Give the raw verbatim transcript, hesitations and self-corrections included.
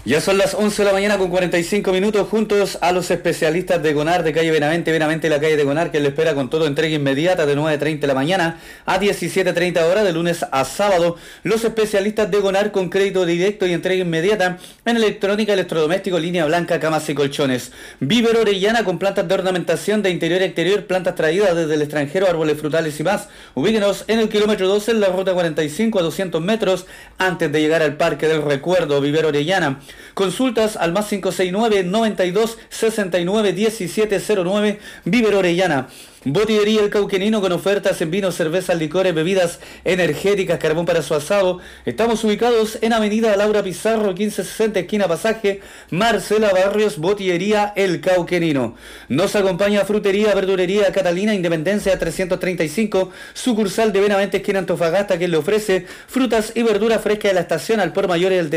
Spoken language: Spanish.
Ya son las once de la mañana con cuarenta y cinco minutos, juntos a los especialistas de Gonar de calle Benavente, Benavente la calle de Gonar, que le espera con todo entrega inmediata de nueve treinta de la mañana a diecisiete treinta horas de lunes a sábado. Los especialistas de Gonar con crédito directo y entrega inmediata en electrónica, electrodoméstico, línea blanca, camas y colchones. Vivero Orellana con plantas de ornamentación de interior y exterior, plantas traídas desde el extranjero, árboles frutales y más. Ubíquenos en el kilómetro doce en la ruta cuarenta y cinco a doscientos metros antes de llegar al Parque del Recuerdo. Vivero Orellana. Consultas al más cinco seis nueve, noventa y dos, sesenta y nueve, diecisiete cero nueve, Vivero Orellana. Botillería El Cauquenino con ofertas en vinos, cervezas, licores, bebidas energéticas, carbón para su asado. Estamos ubicados en Avenida Laura Pizarro, quince sesenta, esquina Pasaje, Marcela Barrios, Botillería El Cauquenino. Nos acompaña Frutería, Verdurería Catalina, Independencia trescientos treinta y cinco, sucursal de Benavente, esquina Antofagasta, que le ofrece frutas y verduras frescas de la estación al por mayor y el